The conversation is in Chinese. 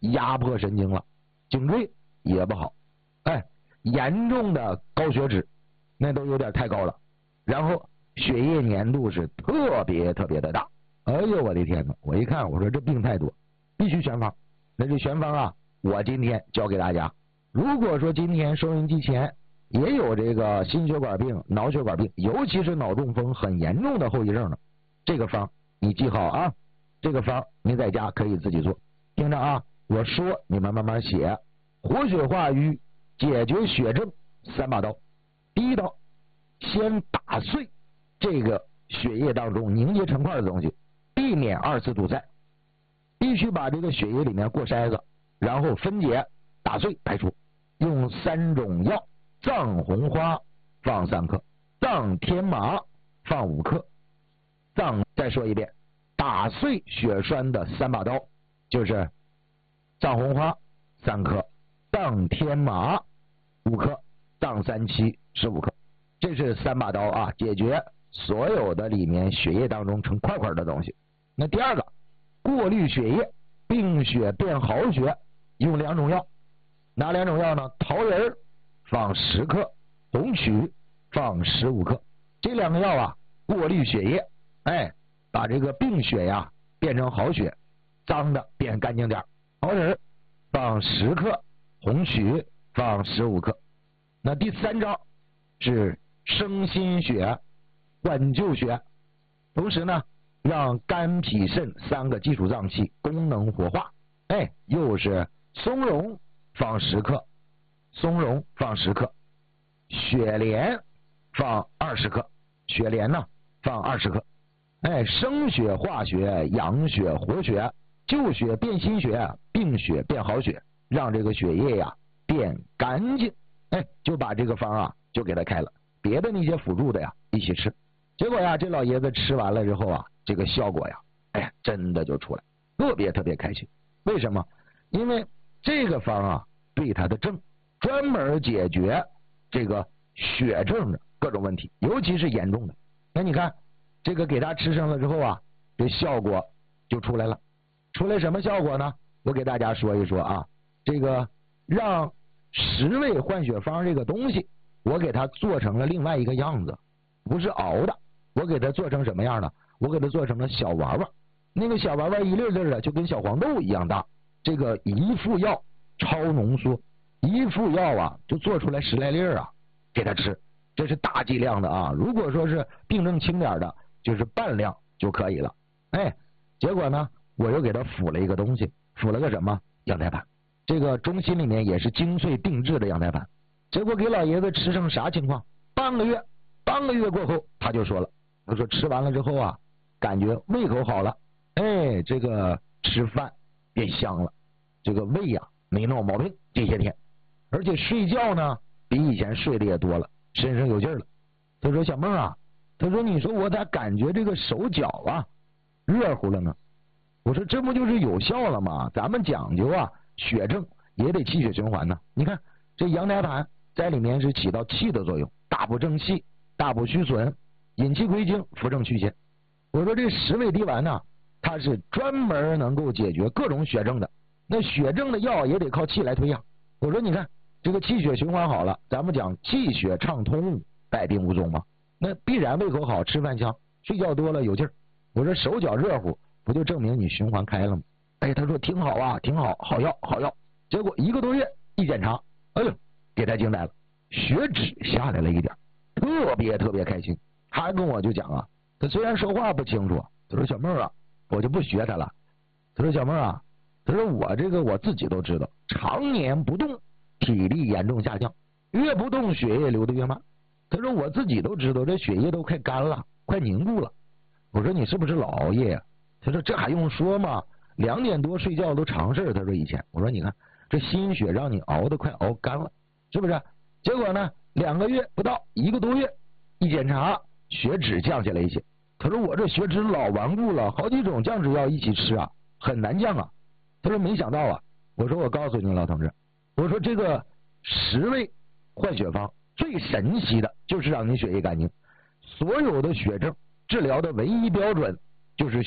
压迫神经了，颈椎也不好，哎，严重的高血脂，那都有点太高了，然后血液粘度是特别的大。哎呦我的天哪！我一看，我说这病太多，必须选方。那这选方啊，我今天教给大家。如果说今天收音机前也有这个心血管病、脑血管病，尤其是脑中风很严重的后遗症的，这个方你记好啊，这个方你在家可以自己做。听着啊，我说你们慢慢写。活血化瘀，解决血症3把刀。第一刀，先打碎这个血液当中凝结成块的东西，避免2次堵塞。必须把这个血液里面过筛子，然后分解打碎排出。用3种药：藏红花放3克，藏天麻放5克。再说一遍，打碎血栓的3把刀就是藏红花3克，藏天麻5克，藏三七15克。这是3把刀啊，解决所有的里面血液当中成块块的东西。那第二个，过滤血液，病血变好血，用2种药。哪2种药呢？桃仁放10克，红曲放15克。这2个药啊，过滤血液，哎，把这个病血呀变成好血，脏的变干净点。桃仁放10克，红曲放15克。那第3招是生心血，换旧血，同时呢让肝脾肾3个基础脏器功能活化。哎，又是松茸放10克，松茸放10克，雪莲放20克，雪莲呢放20克。哎，生血化血，养血活血，旧血变新血，病血变好血，让这个血液呀变干净。哎，就把这个方啊就给他开了，别的那些辅助的呀一起吃。结果呀，这老爷子吃完了之后啊，这个效果呀，哎，真的就出来，特别开心。为什么？因为这个方啊，对他的症专门解决这个血症的各种问题，尤其是严重的。那你看，这个给他吃上了之后啊，这效果就出来了。出来什么效果呢？我给大家说一说啊，这个让10味换血方这个东西，我给它做成了另外一个样子，不是熬的，我给它做成什么样呢？我给它做成了小丸丸，那个小丸丸一粒粒的，就跟小黄豆一样大。这个一副药超浓缩，一副药啊就做出来10来粒啊，给他吃，这是大剂量的啊。如果说是病症轻点的，就是半量就可以了。哎，结果呢，我又给他辅了一个东西，辅了个什么？羊胎盘。这个中心里面也是精粹定制的羊胎盘。结果给老爷子吃成啥情况？半个月过后，他就说了，他说吃完了之后啊，感觉胃口好了，哎，这个吃饭变香了，这个胃呀没闹毛病这些天，而且睡觉呢比以前睡的也多了，身上有劲了。他说小梦啊，他说你说我咋感觉这个手脚啊热乎了呢？我说这不就是有效了吗？咱们讲究啊，血症也得气血循环呢。你看这羊胎盘在里面是起到气的作用，大补正气，大补虚损，引气归经，扶正祛邪。我说这10味滴丸呢，它是专门能够解决各种血症的。那血症的药也得靠气来推呀。我说你看这个气血循环好了，咱们讲气血畅通，百病无踪嘛。那必然胃口好，吃饭香，睡觉多了有劲儿。我说手脚热乎，不就证明你循环开了吗？哎，他说挺好啊，挺好，好药好药。结果1个多月一检查，哎呦，给他惊呆了，血脂下来了一点，特别开心。他跟我就讲啊，他虽然说话不清楚，他说小妹啊，我就不学他了。他说小妹啊，他说我这个我自己都知道，常年不动，体力严重下降，越不动血液流得越慢。他说我自己都知道，这血液都快干了，快凝固了。我说你是不是老熬夜呀？他说这还用说吗？2点多睡觉都常事。他说以前，我说你看这心血让你熬得快熬干了，是不是？结果呢，2个月不到1个多月，一检查血脂降下来一些。他说我这血脂老顽固了，好几种降脂药一起吃啊，很难降啊。他说没想到啊，我说我告诉你老同志，我说这个10味换血方最神奇的就是让你血液干净，所有的血症治疗的唯一标准就是